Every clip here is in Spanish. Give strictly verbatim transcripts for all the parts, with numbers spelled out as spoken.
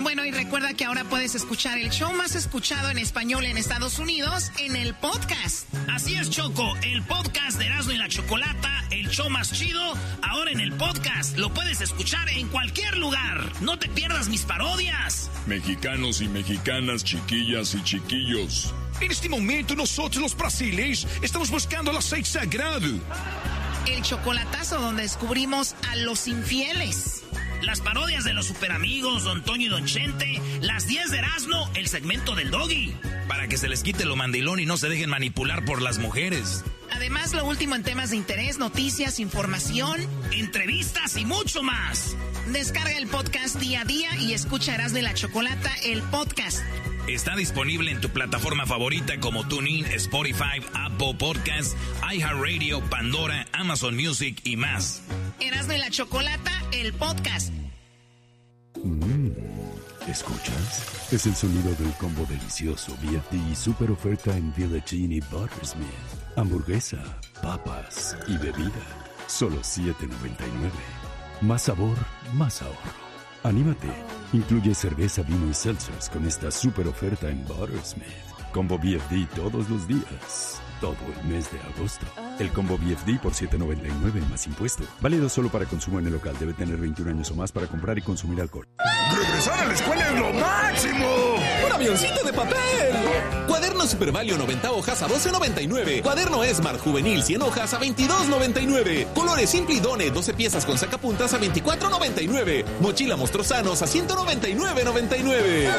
Bueno, y recuerda que ahora puedes escuchar el show más escuchado en español en Estados Unidos en el podcast. Así es, Choco, el podcast de Erasmo y la Chocolata, el show más chido, ahora en el podcast. Lo puedes escuchar en cualquier lugar. No te pierdas mis parodias. Mexicanos y mexicanas, chiquillas y chiquillos. En este momento nosotros los brasileños estamos buscando el aceite sagrado. El chocolatazo donde descubrimos a los infieles. Las parodias de los superamigos, Don Toño y Don Chente. Las diez de Erasmo, el segmento del Doggy. Para que se les quite lo mandilón y no se dejen manipular por las mujeres. Además, lo último en temas de interés, noticias, información, entrevistas y mucho más. Descarga el podcast día a día y escucha Erasmo y la Chocolata, el podcast. Está disponible en tu plataforma favorita como TuneIn, Spotify, Apple Podcasts, iHeartRadio, Pandora, Amazon Music y más. Erasmo y la Chocolata, el podcast. Mm, ¿Escuchas? Es el sonido del combo delicioso V I P y super oferta en Village Inn y Buttersmith. Hamburguesa, papas y bebida. Solo siete noventa y nueve. Más sabor, más ahorro. Anímate. Incluye cerveza, vino y seltzers con esta super oferta en Buttersmith. Combo V F D todos los días. Todo el mes de agosto. El combo V F D por siete noventa y nueve más impuesto. Válido solo para consumo en el local. Debe tener veintiún años o más para comprar y consumir alcohol. ¡Regresar a la escuela es lo máximo! ¡Un avioncito de papel! Cuaderno Super Valio noventa hojas a doce noventa y nueve. Cuaderno Smart Juvenil cien hojas a veintidós noventa y nueve. Colores Simple y Done doce piezas con sacapuntas a veinticuatro noventa y nueve. Mochila Monstruosanos a ciento noventa y nueve noventa y nueve.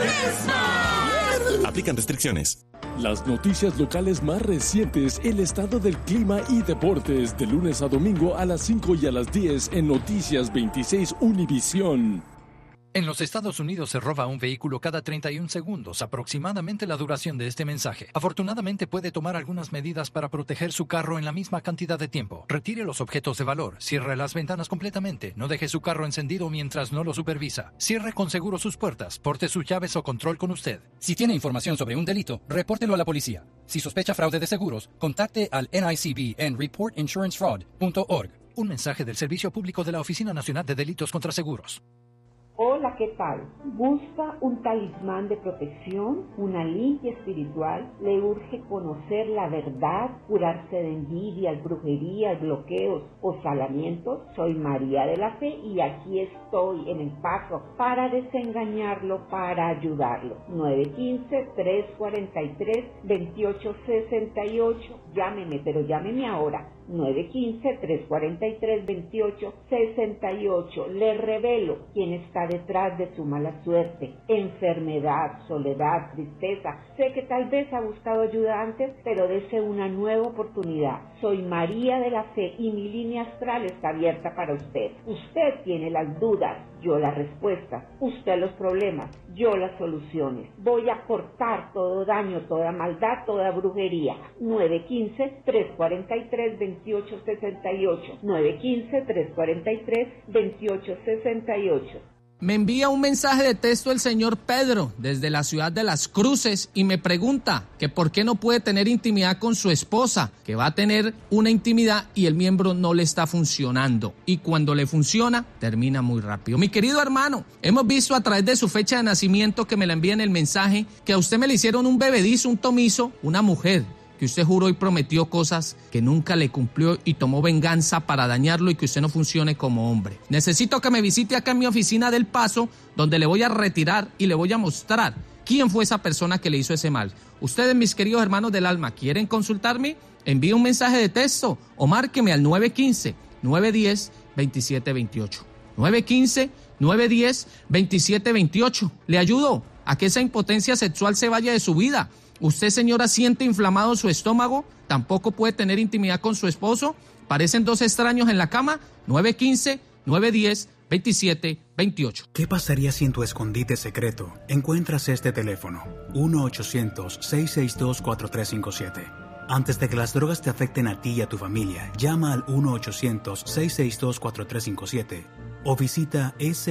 Aplican restricciones. Las noticias locales más recientes, el estado del clima y deportes, de lunes a domingo a las cinco y a las diez en Noticias veintiséis Univisión. En los Estados Unidos se roba un vehículo cada treinta y un segundos, aproximadamente la duración de este mensaje. Afortunadamente puede tomar algunas medidas para proteger su carro en la misma cantidad de tiempo. Retire los objetos de valor, cierre las ventanas completamente, no deje su carro encendido mientras no lo supervisa. Cierre con seguro sus puertas, porte sus llaves o control con usted. Si tiene información sobre un delito, repórtelo a la policía. Si sospecha fraude de seguros, contacte al N I C B en report insurance fraud punto org. Un mensaje del Servicio Público de la Oficina Nacional de Delitos contra Seguros. Hola, ¿qué tal? ¿Busca un talismán de protección, una limpia espiritual? ¿Le urge conocer la verdad, curarse de envidias, brujerías, bloqueos o salamientos? Soy María de la Fe y aquí estoy en El Paso para desengañarlo, para ayudarlo. nueve uno cinco, tres cuatro tres, dos ocho seis ocho. Llámeme, pero llámeme ahora. nueve uno cinco, tres cuatro tres, dos ocho seis ocho. Le revelo quién está detrás de su mala suerte, enfermedad, soledad, tristeza. Sé que tal vez ha buscado ayuda antes, pero dese una nueva oportunidad. Soy María de la Fe y mi línea astral está abierta para usted. Usted tiene las dudas, yo las respuestas. Usted los problemas, yo las soluciones. Voy a cortar todo daño, toda maldad, toda brujería. nueve uno cinco, tres cuatro tres, dos ocho seis ocho. nueve uno cinco, tres cuatro tres, dos ocho seis ocho. Me envía un mensaje de texto el señor Pedro desde la ciudad de Las Cruces y me pregunta que por qué no puede tener intimidad con su esposa, que va a tener una intimidad y el miembro no le está funcionando. Y cuando le funciona, termina muy rápido. Mi querido hermano, hemos visto a través de su fecha de nacimiento que me la envía en el mensaje que a usted me le hicieron un bebedizo, un tomizo, una mujer, que usted juró y prometió cosas que nunca le cumplió y tomó venganza para dañarlo y que usted no funcione como hombre. Necesito que me visite acá en mi oficina del Paso, donde le voy a retirar y le voy a mostrar quién fue esa persona que le hizo ese mal. Ustedes, mis queridos hermanos del alma, ¿quieren consultarme? Envíe un mensaje de texto o márqueme al nueve uno cinco, nueve uno cero, dos siete dos ocho. nueve uno cinco, nueve uno cero, dos siete dos ocho. Le ayudo a que esa impotencia sexual se vaya de su vida. Usted, señora, siente inflamado su estómago, tampoco puede tener intimidad con su esposo, parecen dos extraños en la cama. Nueve uno cinco, nueve uno cero, dos siete dos ocho. ¿Qué pasaría si en tu escondite secreto encuentras este teléfono? uno ochocientos, seis seis dos, cuatro tres cinco siete. Antes de que las drogas te afecten a ti y a tu familia, llama al uno ochocientos, seis seis dos, cuatro tres cinco siete o visita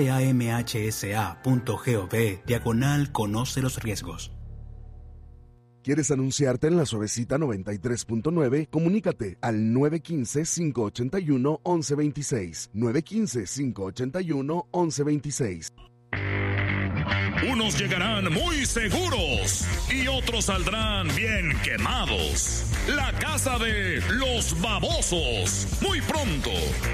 samhsa punto gov diagonal conoce los riesgos. ¿Quieres anunciarte en La Suavecita noventa y tres punto nueve? Comunícate al nueve uno cinco, cinco ocho uno, once veintiséis. nueve uno cinco, cinco ocho uno, once veintiséis. Unos llegarán muy seguros y otros saldrán bien quemados. La casa de los babosos. Muy pronto.